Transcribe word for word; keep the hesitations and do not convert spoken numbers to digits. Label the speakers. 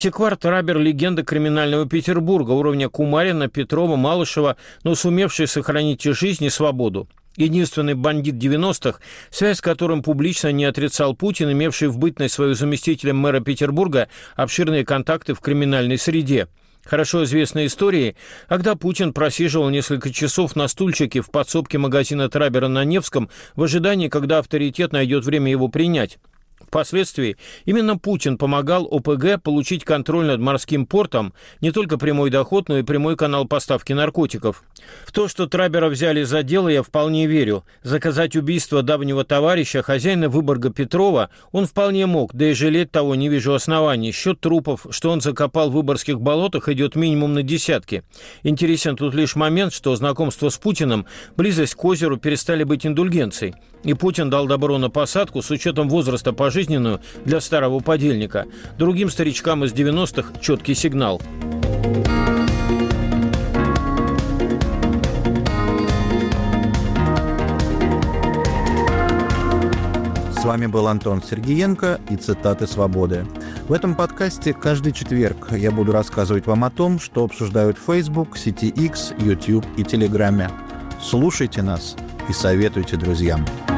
Speaker 1: Антиквар Трабер – легенда криминального Петербурга, уровня Кумарина, Петрова, Малышева, но сумевший сохранить и жизнь, и свободу. Единственный бандит девяностых, связь с которым публично не отрицал Путин, имевший в бытность свою заместителем мэра Петербурга обширные контакты в криминальной среде. Хорошо известны истории, когда Путин просиживал несколько часов на стульчике в подсобке магазина Трабера на Невском в ожидании, когда авторитет найдет время его принять. Впоследствии именно Путин помогал О Пэ Гэ получить контроль над морским портом, не только прямой доход, но и прямой канал поставки наркотиков. В то, что Трабера взяли за дело, я вполне верю. Заказать убийство давнего товарища, хозяина Выборга Петрова, он вполне мог, да и жалеть того не вижу оснований. Счет трупов, что он закопал в выборгских болотах, идет минимум на десятки. Интересен тут лишь момент, что знакомство с Путиным, близость к озеру перестали быть индульгенцией. И Путин дал добро на посадку с учетом возраста пожизненную для старого подельника. Другим старичкам из девяностых четкий сигнал.
Speaker 2: С вами был Антон Сергеенко и «Цитаты свободы». В этом подкасте каждый четверг я буду рассказывать вам о том, что обсуждают в Facebook, сети X, YouTube и Телеграме. Слушайте нас и советуйте друзьям.